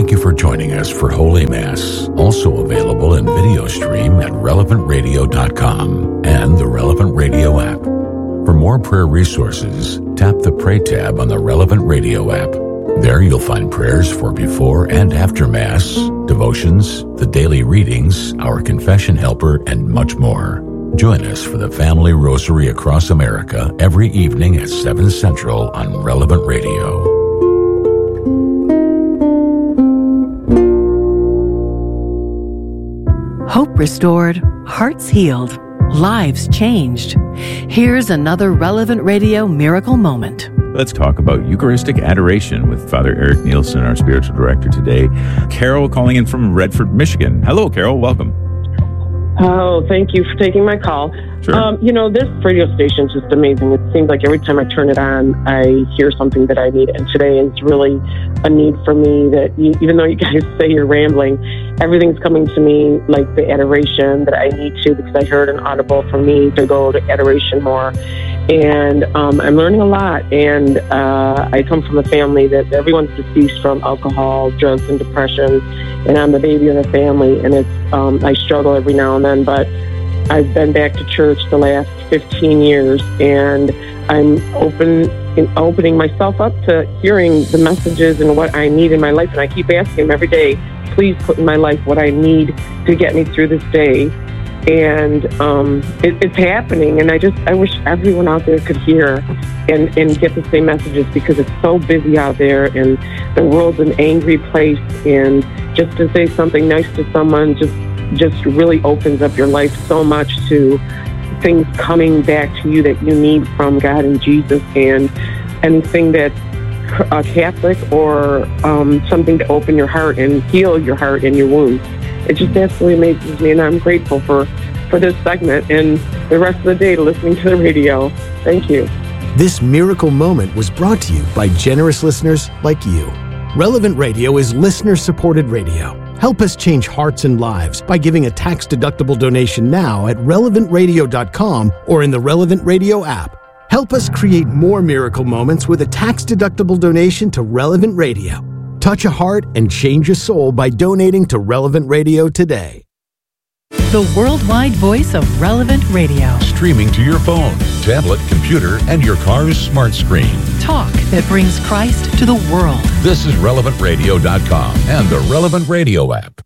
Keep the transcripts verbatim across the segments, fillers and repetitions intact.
thank you for joining us for Holy Mass, also available in video stream at relevant radio dot com and the Relevant Radio app. For more prayer resources, tap the Pray tab on the Relevant Radio app. There you'll find prayers for before and after Mass, devotions, the daily readings, our confession helper, and much more. Join us for the Family Rosary across America every evening at seven Central on Relevant Radio. Hope restored, hearts healed, lives changed. Here's another Relevant Radio miracle moment. Let's talk about Eucharistic adoration with Father Eric Nielsen, our spiritual director today. Carol calling in from Redford, Michigan. Hello, Carol. Welcome. Oh, thank you for taking my call. Sure. Um, you know, this radio station is just amazing. It seems like every time I turn it on, I hear something that I need. And today is really a need for me that you, even though you guys say you're rambling, everything's coming to me like the adoration that I need to, because I heard an audible for me to go to adoration more. And um, I'm learning a lot. And uh, I come from a family that everyone's deceased from alcohol, drugs, and depression. And I'm the baby of the family. And it's um, I struggle every now and then. But I've been back to church the last fifteen years. And I'm open, opening myself up to hearing the messages and what I need in my life. And I keep asking him every day, please put in my life what I need to get me through this day. And um, it, it's happening, and I just I wish everyone out there could hear and, and get the same messages, because it's so busy out there, and the world's an angry place. And just to say something nice to someone just just really opens up your life so much to things coming back to you that you need from God and Jesus, and anything that's a Catholic or um, something to open your heart and heal your heart and your wounds. It just absolutely amazes me, and I'm grateful for, for this segment and the rest of the day listening to the radio. Thank you. This miracle moment was brought to you by generous listeners like you. Relevant Radio is listener-supported radio. Help us change hearts and lives by giving a tax-deductible donation now at relevant radio dot com or in the Relevant Radio app. Help us create more miracle moments with a tax-deductible donation to Relevant Radio. Touch a heart and change a soul by donating to Relevant Radio today. The worldwide voice of Relevant Radio. Streaming to your phone, tablet, computer, and your car's smart screen. Talk that brings Christ to the world. This is relevant radio dot com and the Relevant Radio app.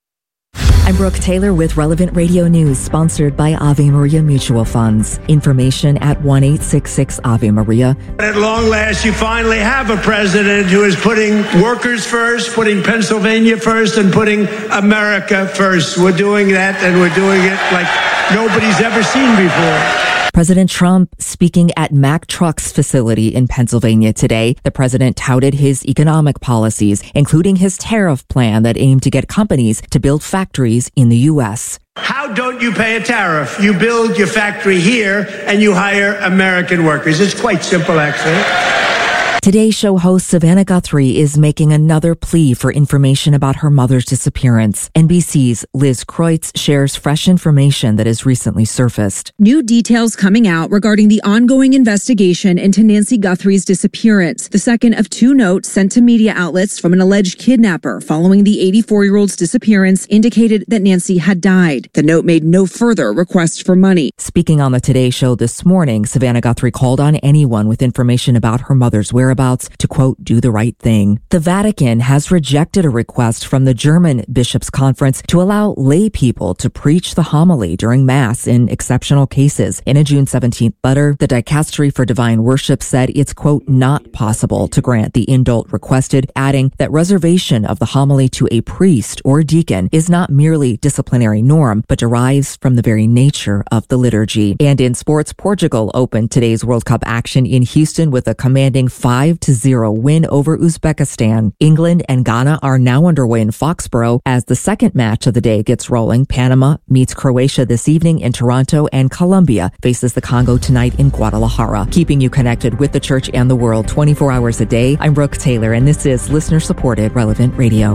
I'm Brooke Taylor with Relevant Radio News, sponsored by Ave Maria Mutual Funds. Information at one eight six six Ave Maria. At long last, you finally have a president who is putting workers first, putting Pennsylvania first, and putting America first. We're doing that, and we're doing it like nobody's ever seen before. President Trump speaking at Mack Trucks facility in Pennsylvania today. The president touted his economic policies, including his tariff plan that aimed to get companies to build factories in the U S. How don't you pay a tariff? You build your factory here and you hire American workers. It's quite simple, actually. Today's show host Savannah Guthrie is making another plea for information about her mother's disappearance. N B C's Liz Kreutz shares fresh information that has recently surfaced. New details coming out regarding the ongoing investigation into Nancy Guthrie's disappearance. The second of two notes sent to media outlets from an alleged kidnapper following the eighty-four-year-old's disappearance indicated that Nancy had died. The note made no further request for money. Speaking on the Today Show this morning, Savannah Guthrie called on anyone with information about her mother's whereabouts to, quote, do the right thing. The Vatican has rejected a request from the German Bishops' Conference to allow lay people to preach the homily during Mass in exceptional cases. In a June seventeenth letter, the Dicastery for Divine Worship said it's, quote, not possible to grant the indult requested, adding that reservation of the homily to a priest or deacon is not merely disciplinary norm, but derives from the very nature of the liturgy. And in sports, Portugal opened today's World Cup action in Houston with a commanding five to zero win over Uzbekistan. England and Ghana are now underway in Foxborough as the second match of the day gets rolling. Panama meets Croatia this evening in Toronto, and Colombia faces the Congo tonight in Guadalajara. Keeping you connected with the church and the world twenty-four hours a day, I'm Brooke Taylor, and this is listener-supported Relevant Radio.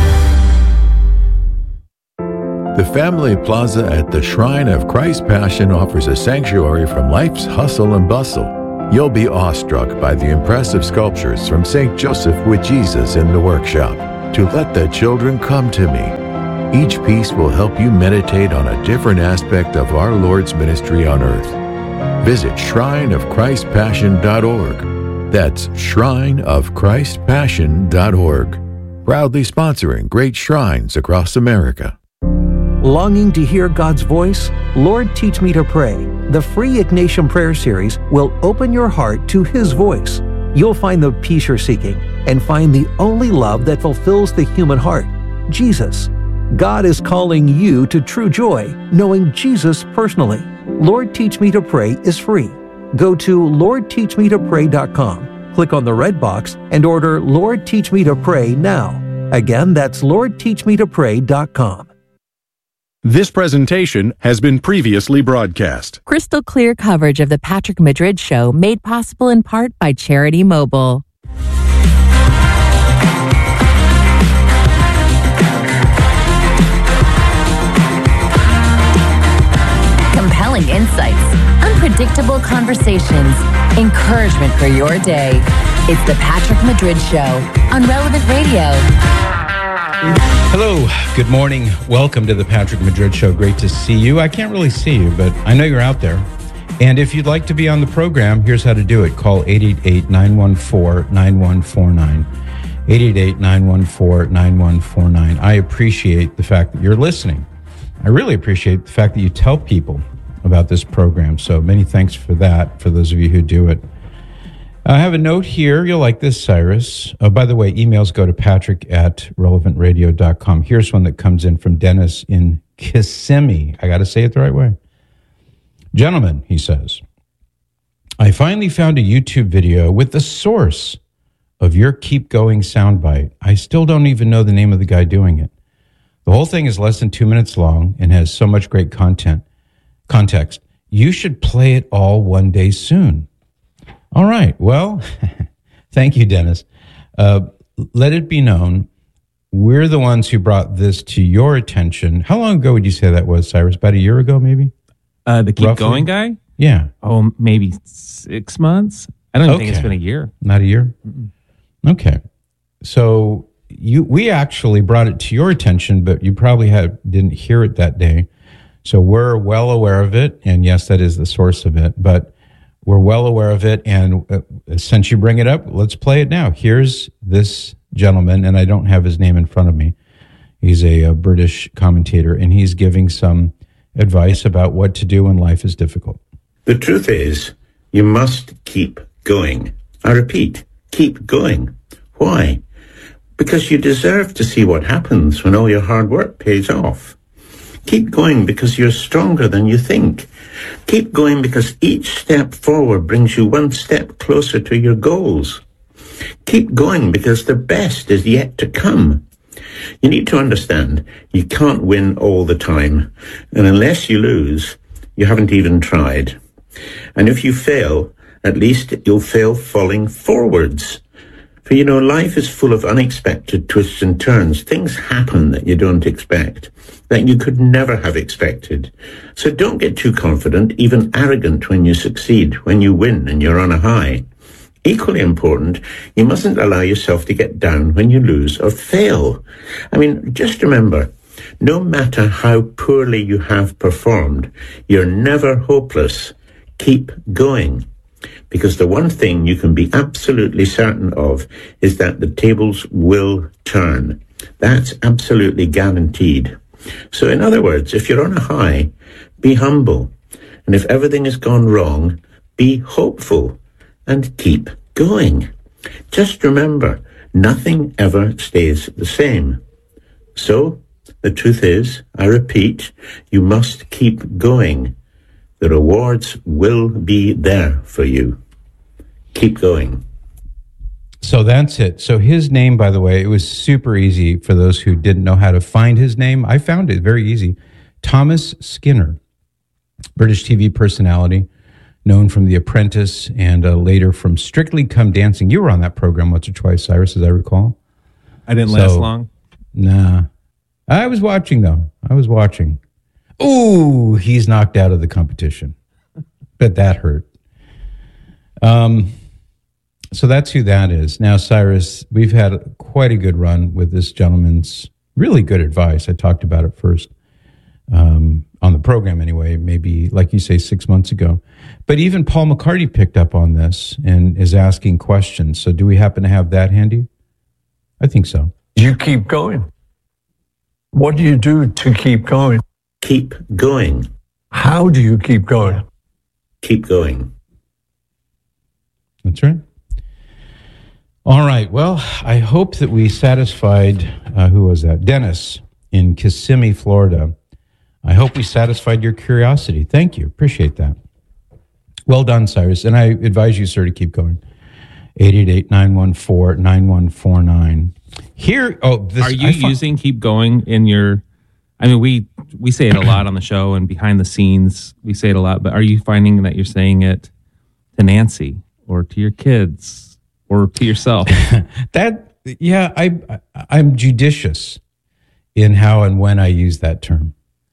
The Family Plaza at the Shrine of Christ's Passion offers a sanctuary from life's hustle and bustle. You'll be awestruck by the impressive sculptures from Saint Joseph with Jesus in the workshop. to Let the Children Come to Me. Each piece will help you meditate on a different aspect of our Lord's ministry on earth. Visit shrine of christ passion dot org. That's shrine of christ passion dot org. Proudly sponsoring great shrines across America. Longing to hear God's voice? Lord, Teach Me to Pray. The free Ignatian Prayer Series will open your heart to His voice. You'll find the peace you're seeking and find the only love that fulfills the human heart, Jesus. God is calling you to true joy, knowing Jesus personally. Lord, Teach Me to Pray is free. Go to lord teach me to pray dot com, click on the red box, and order Lord, Teach Me to Pray now. Again, that's lord teach me to pray dot com. This presentation has been previously broadcast. Crystal clear coverage of the Patrick Madrid Show made possible in part by Charity Mobile. Compelling insights, unpredictable conversations, encouragement for your day. It's the Patrick Madrid Show on Relevant Radio. Hello, good morning. Welcome to the Patrick Madrid Show. Great to see you. I can't really see you, but I know you're out there. And if you'd like to be on the program, here's how to do it. Call eight eight eight, nine one four, nine one four nine. eight eight eight, nine one four, nine one four nine. I appreciate the fact that you're listening. I really appreciate the fact that you tell people about this program. So many thanks for that, for those of you who do it. I have a note here. You'll like this, Cyrus. Oh, by the way, emails go to patrick at relevant radio dot com. Here's one that comes in from Dennis in Kissimmee. I got to say it the right way. Gentlemen, he says, I finally found a YouTube video with the source of your Keep Going soundbite. I still don't even know the name of the guy doing it. The whole thing is less than two minutes long and has so much great content. Context. You should play it all one day soon. All right. Well, thank you, Dennis. Uh, let it be known, we're the ones who brought this to your attention. How long ago would you say that was, Cyrus? About a year ago, maybe? Uh, the Keep Roughly? Going guy? Yeah. Oh, maybe six months. I don't even Okay. think it's been a year. Not a year? Mm-mm. Okay. So you, we actually brought it to your attention, but you probably had, didn't hear it that day. So we're well aware of it. And yes, that is the source of it. But we're well aware of it, and uh, since you bring it up, let's play it now. Here's this gentleman, and I don't have his name in front of me. He's a, a British commentator, and he's giving some advice about what to do when life is difficult. The truth is, you must keep going. I repeat, keep going. Why? Because you deserve to see what happens when all your hard work pays off. Keep going because you're stronger than you think. Keep going because each step forward brings you one step closer to your goals. Keep going because the best is yet to come. You need to understand you can't win all the time. And unless you lose, you haven't even tried. And if you fail, at least you'll fail falling forwards. For, you know, life is full of unexpected twists and turns. Things happen that you don't expect, that you could never have expected. So don't get too confident, even arrogant when you succeed, when you win and you're on a high. Equally important, you mustn't allow yourself to get down when you lose or fail. I mean, just remember, no matter how poorly you have performed, you're never hopeless. Keep going. Because the one thing you can be absolutely certain of is that the tables will turn. That's absolutely guaranteed. So in other words, if you're on a high, be humble. And if everything has gone wrong, be hopeful and keep going. Just remember, nothing ever stays the same. So the truth is, I repeat, you must keep going. The rewards will be there for you. Keep going. So that's it. So his name, by the way, it was super easy for those who didn't know how to find his name. I found it very easy. Thomas Skinner, British T V personality, known from The Apprentice and uh, later from Strictly Come Dancing. You were on that program once or twice, Cyrus, as I recall. I didn't So, last long. Nah. I was watching, though. I was watching. Ooh, he's knocked out of the competition. Bet that hurt. Um, so that's who that is. Now, Cyrus, we've had quite a good run with this gentleman's really good advice. I talked about it first um, on the program anyway, maybe, like you say, six months ago. But even Paul McCarty picked up on this and is asking questions. So do we happen to have that handy? I think so. You keep going. What do you do to keep going? Keep going. How do you keep going? Keep going. That's right. All right. Well, I hope that we satisfied, uh, who was that? Dennis in Kissimmee, Florida. I hope we satisfied your curiosity. Thank you. Appreciate that. Well done, Cyrus. And I advise you, sir, to keep going. eight eight eight, nine one four, nine one four nine. Here, oh, this, are you I find, using "keep going" in your? I mean, we we say it a lot on the show and behind the scenes. We say it a lot, but are you finding that you're saying it to Nancy or to your kids or to yourself? that yeah, I I'm judicious in how and when I use that term.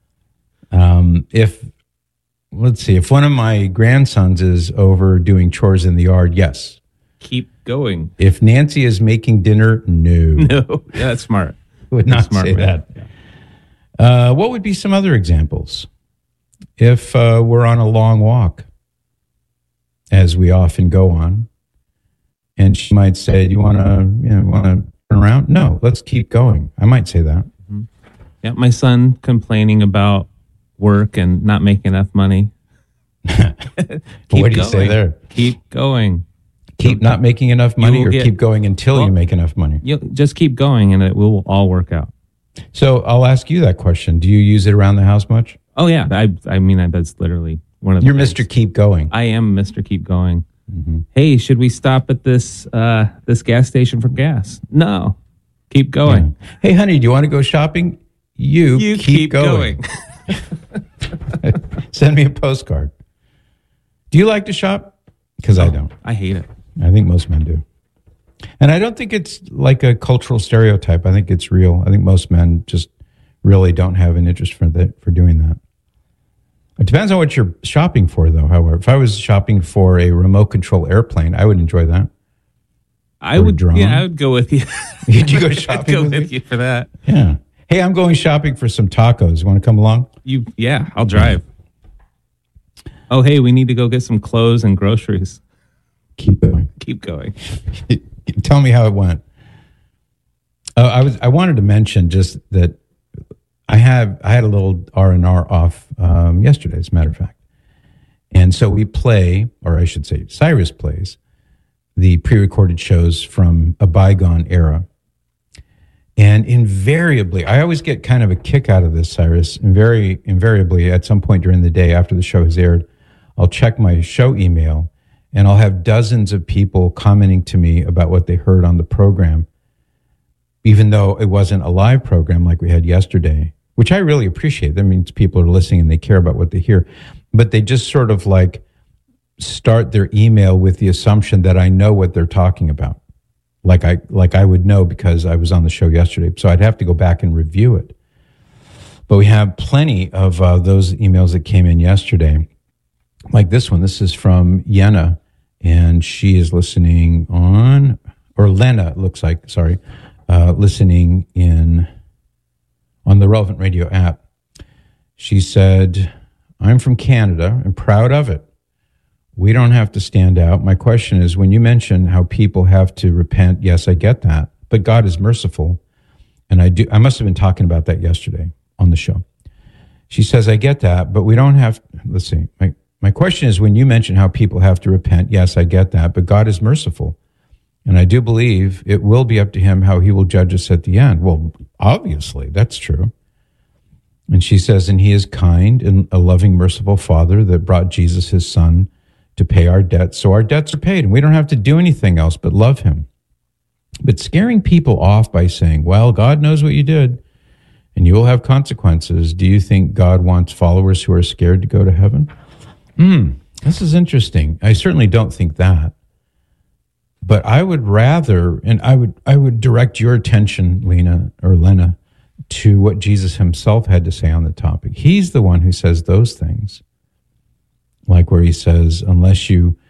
Um, if let's see, if one of my grandsons is over doing chores in the yard, yes. Keep going. If Nancy is making dinner, no. No. Yeah, that's smart. Would not smart, say man. that. Yeah. Uh, what would be some other examples? If uh, we're on a long walk, as we often go on, and she might say, "Do you want to, you know, want to turn around?" No, let's keep going. I might say that. Mm-hmm. Yeah, my son complaining about work and not making enough money. What do you going. say there? Keep going. Keep not making enough money, or get, keep going until well, you make enough money? You just keep going, and it will all work out. So I'll ask you that question. Do you use it around the house much? Oh, yeah. I I mean, that's literally one of the You're things. Mister Keep Going. I am Mister Keep Going. Mm-hmm. Hey, should we stop at this uh, this gas station for gas? No. Keep going. Yeah. Hey, honey, do you want to go shopping? You, you keep, keep going. going. Send me a postcard. Do you like to shop? Because oh, I don't. I hate it. I think most men do. And I don't think it's like a cultural stereotype. I think it's real. I think most men just really don't have an interest for that, for doing that. It depends on what you're shopping for, though, however. If I was shopping for a remote control airplane, I would enjoy that. I or would, yeah, I would go with you. Did you go shopping I'd go with, with you for that. Yeah. Hey, I'm going shopping for some tacos. You want to come along? You, yeah, I'll drive. Oh, hey, we need to go get some clothes and groceries. Keep going. Keep going. Tell me how it went. Uh, I was. I wanted to mention just that I have. I had a little R and R off um, yesterday, as a matter of fact, and so we play, or I should say, Cyrus plays the pre-recorded shows from a bygone era, and invariably, I always get kind of a kick out of this, Cyrus. And very invariably, at some point during the day after the show has aired, I'll check my show email. And I'll have dozens of people commenting to me about what they heard on the program, even though it wasn't a live program like we had yesterday, which I really appreciate. That means people are listening and they care about what they hear. But they just sort of like start their email with the assumption that I know what they're talking about. Like I, like I would know because I was on the show yesterday. So I'd have to go back and review it. But we have plenty of uh, those emails that came in yesterday. Like this one. This is from Yenna. And she is listening on, or Lena, it looks like, sorry, uh, listening in on the Relevant Radio app. She said, I'm from Canada and proud of it. We don't have to stand out. My question is, when you mention how people have to repent, yes, I get that, but God is merciful. And I do. I must have been talking about that yesterday on the show. She says, I get that, but we don't have, let's see, my, My question is, when you mention how people have to repent, yes, I get that, but God is merciful. And I do believe it will be up to him how he will judge us at the end. Well, obviously, that's true. And she says, and he is kind and a loving, merciful Father that brought Jesus, his son, to pay our debts. So our debts are paid, and we don't have to do anything else but love him. But scaring people off by saying, well, God knows what you did, and you will have consequences. Do you think God wants followers who are scared to go to heaven? Hmm, this is interesting. I certainly don't think that. But I would rather, and I would I would direct your attention, Lena or Lena, to what Jesus himself had to say on the topic. He's the one who says those things. Like where he says, unless you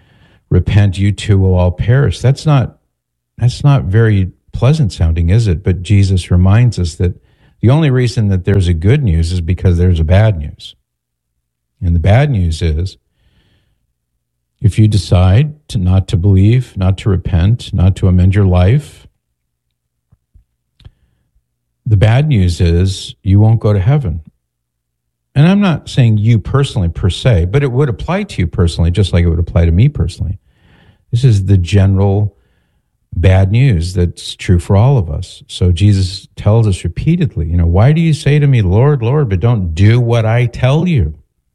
repent, you too will all perish. That's not, that's not very pleasant sounding, is it? But Jesus reminds us that the only reason that there's a good news is because there's a bad news. And the bad news is, if you decide to not to believe, not to repent, not to amend your life, the bad news is you won't go to heaven. And I'm not saying you personally per se, but it would apply to you personally, just like it would apply to me personally. This is the general bad news that's true for all of us. So Jesus tells us repeatedly, you know, why do you say to me, Lord, Lord, but don't do what I tell you?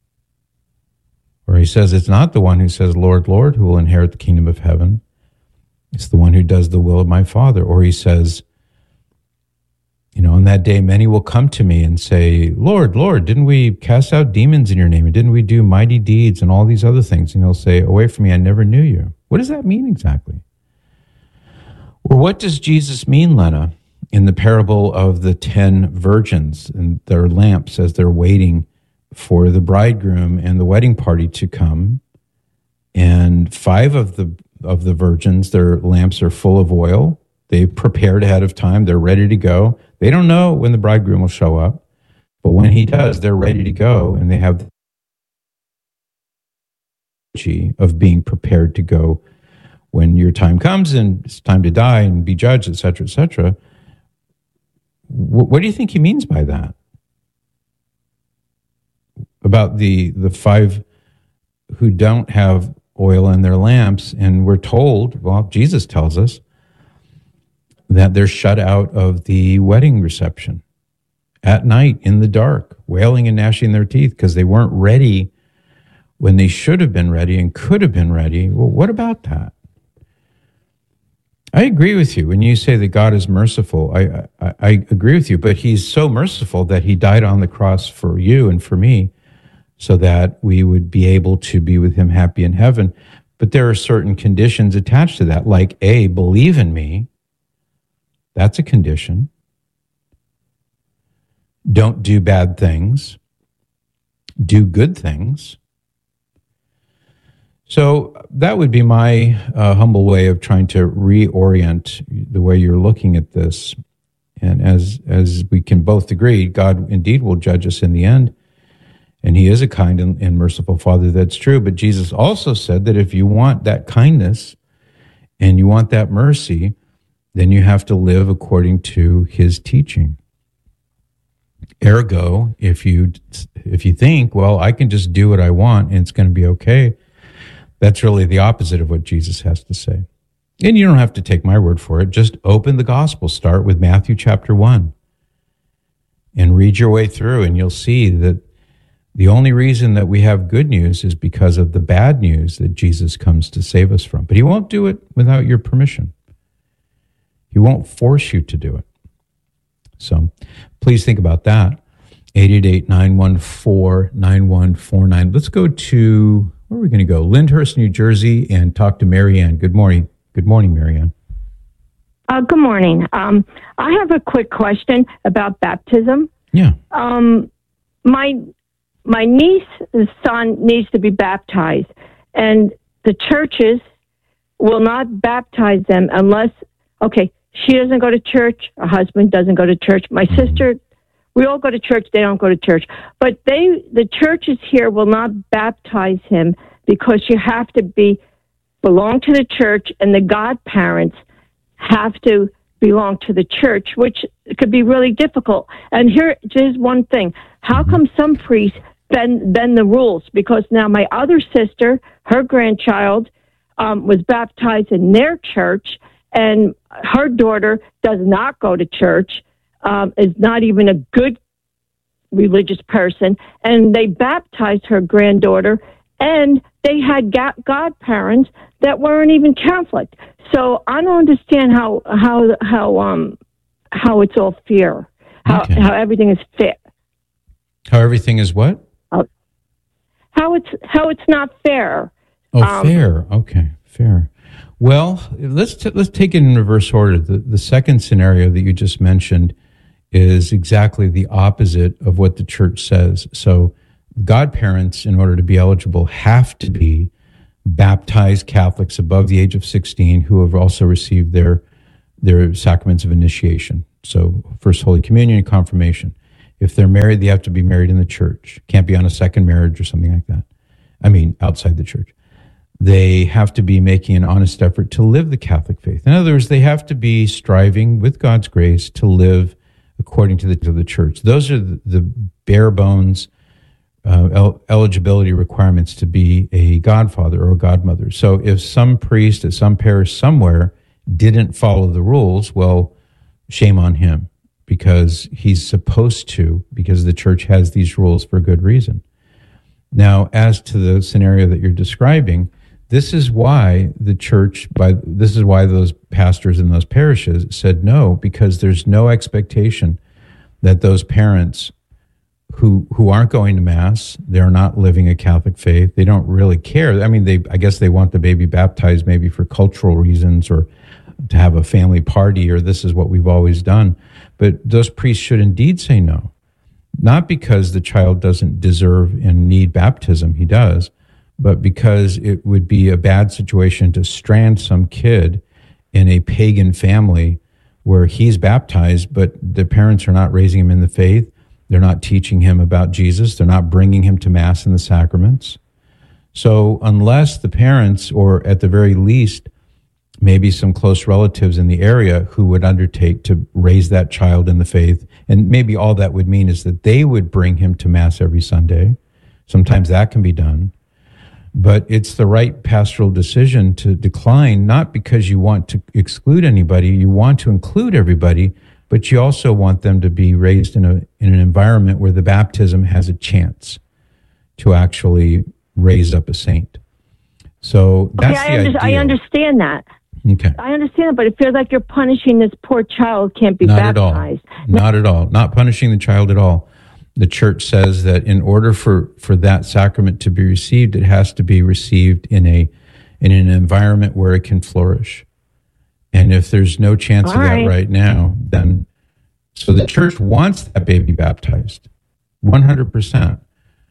Or he says, it's not the one who says, Lord, Lord, who will inherit the kingdom of heaven. It's the one who does the will of my Father. Or he says, you know, on that day, many will come to me and say, Lord, Lord, didn't we cast out demons in your name? And didn't we do mighty deeds and all these other things? And he'll say, away from me, I never knew you. What does that mean exactly? Or what does Jesus mean, Lena, in the parable of the ten virgins and their lamps as they're waiting for the bridegroom and the wedding party to come? And five of the of the virgins, their lamps are full of oil. They've prepared ahead of time. They're ready to go. They don't know when the bridegroom will show up, but when he does, they're ready to go, and they have the energy of being prepared to go when your time comes and it's time to die and be judged, et cetera, et cetera. What, what do you think he means by that? About the the five who don't have oil in their lamps, and we're told, well, Jesus tells us, that they're shut out of the wedding reception at night in the dark, wailing and gnashing their teeth because they weren't ready when they should have been ready and could have been ready. Well, what about that? I agree with you when you say that God is merciful. I, I, I agree with you, but he's so merciful that he died on the cross for you and for me so that we would be able to be with him happy in heaven. But there are certain conditions attached to that, like A, believe in me. That's a condition. Don't do bad things. Do good things. So that would be my uh, humble way of trying to reorient the way you're looking at this. And as as we can both agree, God indeed will judge us in the end. And he is a kind and, and merciful Father. That's true. But Jesus also said that if you want that kindness and you want that mercy, then you have to live according to his teaching. Ergo, if you if you think, well, I can just do what I want and it's going to be okay, that's really the opposite of what Jesus has to say. And you don't have to take my word for it. Just open the gospel. Start with Matthew chapter one and read your way through, and you'll see that the only reason that we have good news is because of the bad news that Jesus comes to save us from. But he won't do it without your permission. He won't force you to do it. So please think about that. eight eight eight, nine one four, nine one four nine. Let's go to, where are we going to go? Lyndhurst, New Jersey, and talk to Marianne. Good morning. Good morning, Marianne. Uh, good morning. Um, I have a quick question about baptism. Yeah. Um, my my niece's son needs to be baptized, and the churches will not baptize them unless, okay, she doesn't go to church. Her husband doesn't go to church. My mm-hmm. sister, we all go to church. They don't go to church. But they, the churches here will not baptize him because you have to be belong to the church, and the godparents have to belong to the church, which could be really difficult. And here, here's one thing. How come some priests bend, bend the rules? Because now my other sister, her grandchild, um, was baptized in their church, and her daughter does not go to church, um, is not even a good religious person, and they baptized her granddaughter, and they had ga- godparents that weren't even Catholic. So I don't understand how how how um how it's all fair, how Okay. how everything is fair, How everything is what? how, how it's how it's not fair. Oh, Um, fair. Okay, fair. Well, let's t- let's take it in reverse order. The, the second scenario that you just mentioned is exactly the opposite of what the church says. So godparents, in order to be eligible, have to be baptized Catholics above the age of sixteen who have also received their their sacraments of initiation. So First Holy Communion and confirmation. If they're married, they have to be married in the church. Can't be on a second marriage or something like that. I mean, outside the church. They have to be making an honest effort to live the Catholic faith. In other words, they have to be striving with God's grace to live according to the, to the church. Those are the, the bare bones uh, el- eligibility requirements to be a godfather or a godmother. So if some priest at some parish somewhere didn't follow the rules, well, shame on him, because he's supposed to, because the church has these rules for good reason. Now, as to the scenario that you're describing, this is why the church, by this is why those pastors in those parishes said no, because there's no expectation that those parents who who aren't going to Mass, they're not living a Catholic faith, they don't really care. I mean, they I guess they want the baby baptized maybe for cultural reasons or to have a family party, or this is what we've always done. But those priests should indeed say no, not because the child doesn't deserve and need baptism, he does, but because it would be a bad situation to strand some kid in a pagan family where he's baptized, but the parents are not raising him in the faith. They're not teaching him about Jesus. They're not bringing him to Mass and the sacraments. So unless the parents, or at the very least, maybe some close relatives in the area who would undertake to raise that child in the faith, and maybe all that would mean is that they would bring him to Mass every Sunday. Sometimes that can be done. But it's the right pastoral decision to decline, not because you want to exclude anybody, you want to include everybody, but you also want them to be raised in a in an environment where the baptism has a chance to actually raise up a saint. So that's okay, I, the under, idea. I understand that. Okay. I understand it, but it feels like you're punishing this poor child can't be Not baptized. at all. Not at all. Not punishing the child at all. The church says that in order for, for that sacrament to be received, it has to be received in a in an environment where it can flourish. And if there's no chance all of right. that right now, then so the church wants that baby baptized, one hundred percent.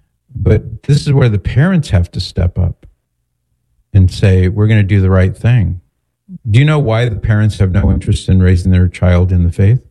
But this is where the parents have to step up and say, we're going to do the right thing. Do you know why the parents have no interest in raising their child in the faith?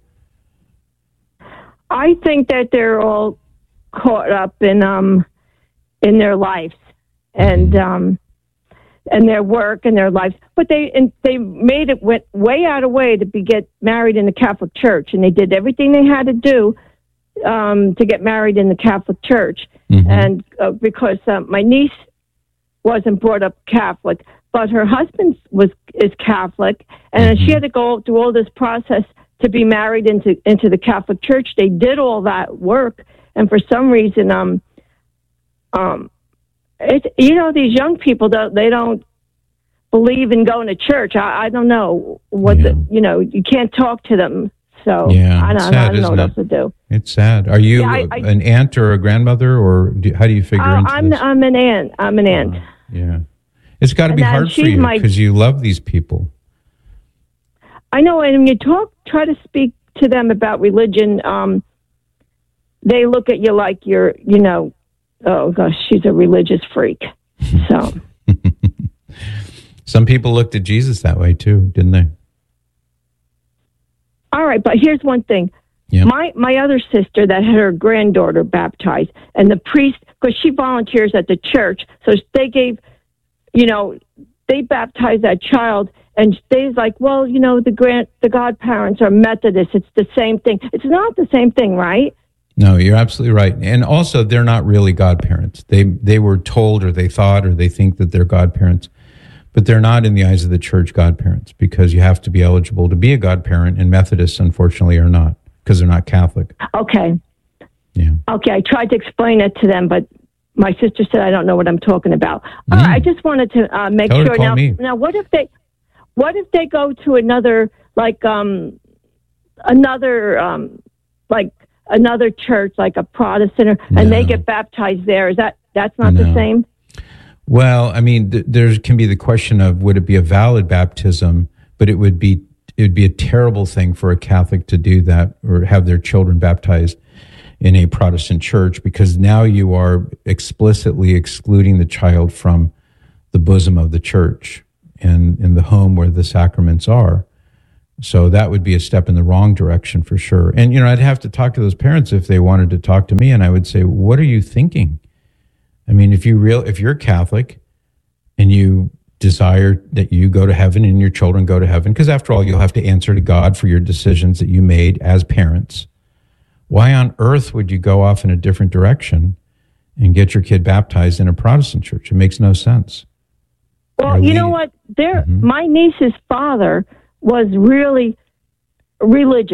I think that they're all caught up in um in their lives and um and their work and their lives, but they and they made it went way out of way to be get married in the Catholic Church, and they did everything they had to do um to get married in the Catholic Church. Mm-hmm. And uh, because uh, my niece wasn't brought up Catholic, but her husband was is Catholic, and mm-hmm. she had to go through all this process to be married into into the Catholic Church. They did all that work, and for some reason, um, um, it you know these young people don't they don't believe in going to church. I, I don't know what yeah. the you know you can't talk to them, so yeah, I don't, sad, I don't know what it? else to do. It's sad. Are you yeah, I, I, an aunt or a grandmother, or do, how do you figure uh, into I'm this? I'm an aunt. I'm an aunt. Uh, yeah, it's got to be and hard for you because my... you love these people. I know, and when you talk, try to speak to them about religion, um, they look at you like you're, you know, oh gosh, she's a religious freak. So, some people looked at Jesus that way too, didn't they? All right, but here's one thing. Yep. My my other sister that had her granddaughter baptized, and the priest, because she volunteers at the church, so they gave, you know, they baptized that child. And they's like, well, you know, the grand, the godparents are Methodists. It's the same thing. It's not the same thing, right? No, you're absolutely right. And also, they're not really godparents. They they were told, or they thought, or they think that they're godparents, but they're not in the eyes of the church godparents, because you have to be eligible to be a godparent, and Methodists, unfortunately, are not, because they're not Catholic. Okay. Yeah. Okay, I tried to explain it to them, but my sister said I don't know what I'm talking about. Mm. All right, I just wanted to uh, make Tell sure. Now, me. now, what if they? What if they go to another, like, um, another, um, like another church, like a Protestant, or, no. and they get baptized there? Is that that's not no. the same? Well, I mean, th- there can be the question of would it be a valid baptism, but it would be it would be a terrible thing for a Catholic to do that or have their children baptized in a Protestant church, because now you are explicitly excluding the child from the bosom of the church and in the home where the sacraments are. So that would be a step in the wrong direction for sure. And, you know, I'd have to talk to those parents if they wanted to talk to me, and I would say, what are you thinking? I mean, if you real, if you're Catholic and you desire that you go to heaven and your children go to heaven, because after all, you'll have to answer to God for your decisions that you made as parents. Why on earth would you go off in a different direction and get your kid baptized in a Protestant church? It makes no sense. Well, you know what? There, mm-hmm. my niece's father was really religious.